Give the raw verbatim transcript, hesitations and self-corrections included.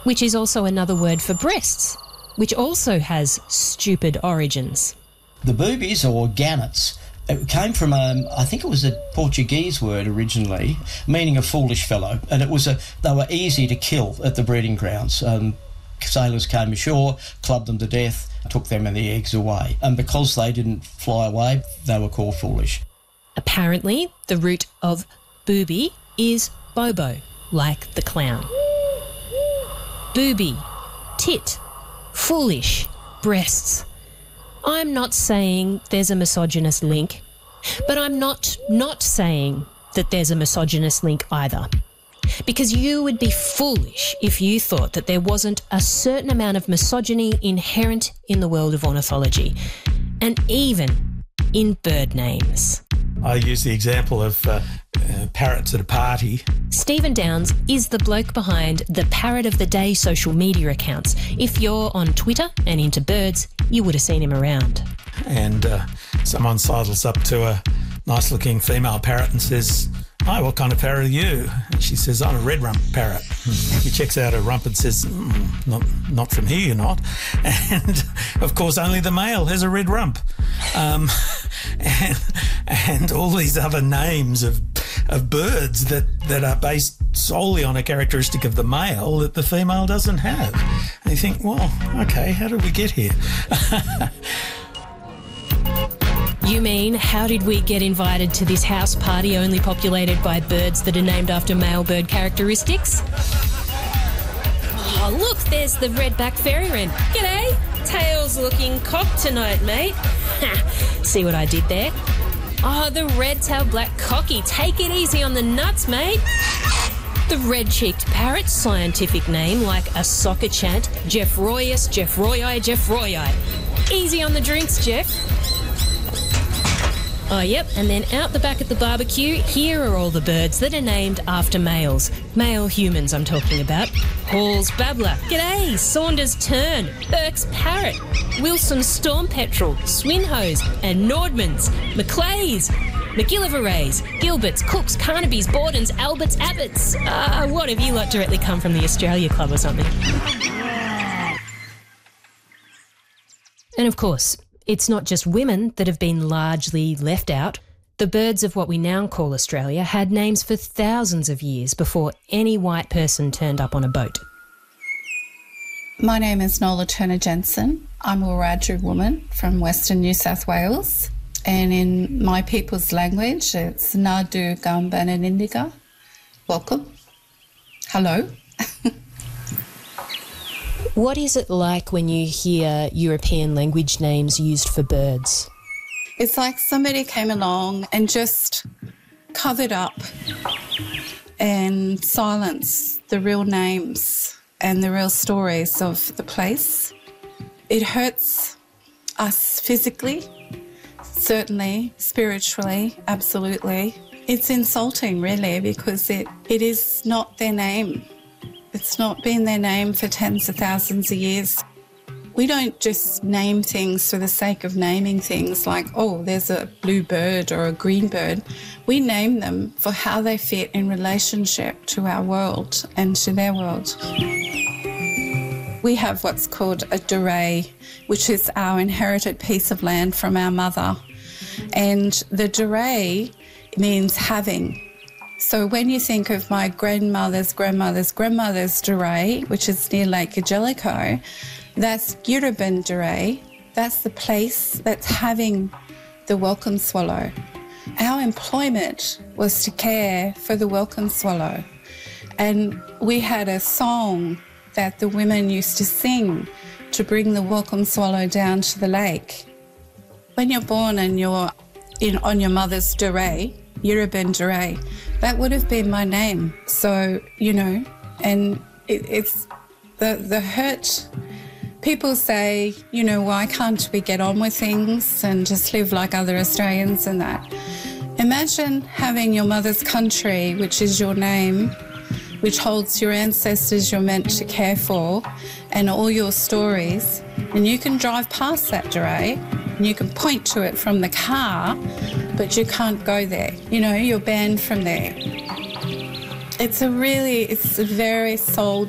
which is also another word for breasts, which also has stupid origins. The boobies, or gannets, it came from, um, I think it was a Portuguese word originally, meaning a foolish fellow, and it was a, they were easy to kill at the breeding grounds. Um, sailors came ashore, clubbed them to death, took them and the eggs away, and because they didn't fly away, they were called foolish. Apparently, the root of booby is bobo, like the clown. Booby, tit, foolish, breasts. I'm not saying there's a misogynist link, but I'm not not saying that there's a misogynist link either. Because you would be foolish if you thought that there wasn't a certain amount of misogyny inherent in the world of ornithology, and even in bird names. I use the example of uh, uh, parrots at a party. Stephen Downs is the bloke behind the Parrot of the Day social media accounts. If you're on Twitter and into birds, you would have seen him around. And uh, someone sidles up to a nice-looking female parrot and says, "Hi, what kind of parrot are you?" And she says, "I'm a red rump parrot." He checks out her rump and says, mm, not, not from here, you're not. And, of course, only the male has a red rump. Um, and, and all these other names of of birds that, that are based solely on a characteristic of the male that the female doesn't have. And you think, well, okay, how did we get here? You mean, how did we get invited to this house party only populated by birds that are named after male bird characteristics? Oh, look, there's the redback fairy wren. G'day. Tail's looking cocked tonight, mate. See what I did there? Oh, the red-tailed black cocky. Take it easy on the nuts, mate. The red-cheeked parrot, scientific name like a soccer chant, Jeffroyus, Jeffroyi, Jeffroyi. Easy on the drinks, Jeff. Oh, yep, and then out the back at the barbecue, here are all the birds that are named after males. Male humans I'm talking about. Hall's babbler. G'day, Saunders tern, Burke's parrot, Wilson's storm petrel, Swinhoes and Nordmans, Maclay's, McGillivrays, Gilberts, Cooks, Carnaby's, Bordens, Alberts, Abbots. Ah, uh, what have you lot directly come from the Australia Club or something? And of course, it's not just women that have been largely left out. The birds of what we now call Australia had names for thousands of years before any white person turned up on a boat. My name is Nola Turner-Jensen. I'm a Wiradjuri woman from Western New South Wales. And in my people's language, it's Nadu Gambananindika. Welcome. Hello. What is it like when you hear European language names used for birds? It's like somebody came along and just covered up and silenced the real names and the real stories of the place. It hurts us physically, certainly, spiritually, absolutely. It's insulting, really, because it, it is not their name. It's not been their name for tens of thousands of years. We don't just name things for the sake of naming things like, oh, there's a blue bird or a green bird. We name them for how they fit in relationship to our world and to their world. We have what's called a Duray, which is our inherited piece of land from our mother. And the Duray means having. So when you think of my grandmother's grandmother's grandmother's Duray, which is near Lake Jellicoe, that's Yurubin Duray. That's the place that's having the welcome swallow. Our employment was to care for the welcome swallow. And we had a song that the women used to sing to bring the welcome swallow down to the lake. When you're born and you're in on your mother's Duray, Yurubin Duray, that would have been my name. So, you know, and it, it's the the hurt. People say, you know, why can't we get on with things and just live like other Australians and that? Imagine having your mother's country, which is your name, which holds your ancestors you're meant to care for, and all your stories, and you can drive past that Duray, and you can point to it from the car, but you can't go there. You know, you're banned from there. It's a really, it's a very soul